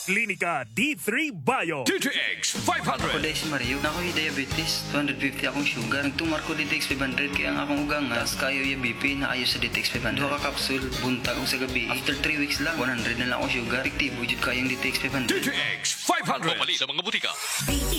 Klinika D3 Bio. DTX Ako 500. dahil si Mario, na ako'y diabetes, 250 akong sugar. Nagtumar ko DTX 500 kaya ang akong ugang nga, kayo yung BP na ayos sa DTX 500. Duha ka kapsul, buntag og sa gabi. After 3 weeks lang, 100 na lang akong sugar. Efektibo jud kayang DTX 500. DTX 500. Pamali sa mga butika.